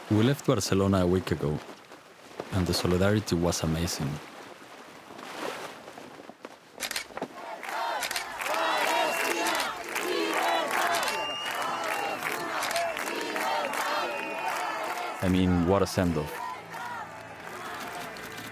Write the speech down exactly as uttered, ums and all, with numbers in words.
We left Barcelona a week ago, and the solidarity was amazing. I mean, what a send-off.